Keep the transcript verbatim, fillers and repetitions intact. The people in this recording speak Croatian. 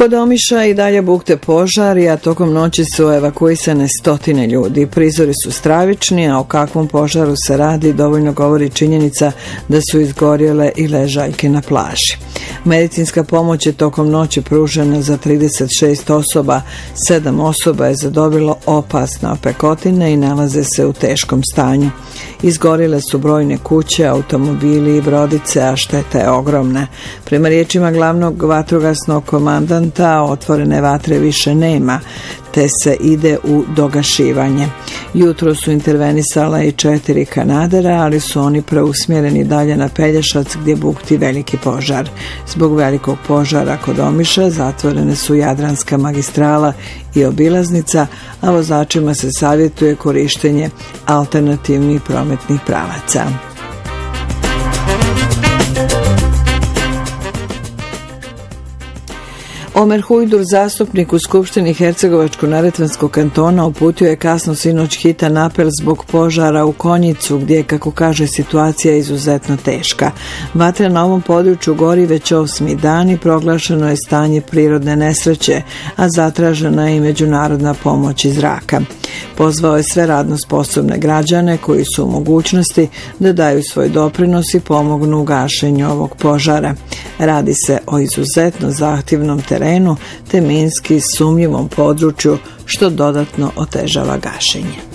Kod Omiša i dalje bukte požari, a tokom noći su evakuisane stotine ljudi. Prizori su stravični, a o kakvom požaru se radi dovoljno govori činjenica da su izgorjele i ležaljke na plaži. Medicinska pomoć je tokom noći pružena za trideset šest osoba, sedam osoba je zadobilo opasne opekotine i nalaze se u teškom stanju. Izgorjele su brojne kuće, automobili i brodice, a šteta je ogromna. Prema riječima glavnog vatrogasnog komandanta, otvorene vatre više nema, te se ide u dogašivanje. Jutro su intervenisala i četiri kanadera, ali su oni preusmjereni dalje na Pelješac gdje bukti veliki požar. Zbog velikog požara kod Omiša zatvorene su Jadranska magistrala i obilaznica, a vozačima se savjetuje korištenje alternativnih prometnih pravaca. Omer Hujdur, zastupnik u Skupštini Hercegovačko-neretvanskog kantona, uputio je kasno sinoć hitan apel zbog požara u Konjicu, gdje je, kako kaže, situacija izuzetno teška. Vatra na ovom području gori već osmi dan i proglašeno je stanje prirodne nesreće, a zatražena je i međunarodna pomoć iz zraka. Pozvao je sve radno sposobne građane koji su u mogućnosti da daju svoj doprinos i pomognu u gašenju ovog požara. Radi se o izuzetno zahtjevnom terenu te minski sumnjivom području, što dodatno otežava gašenje.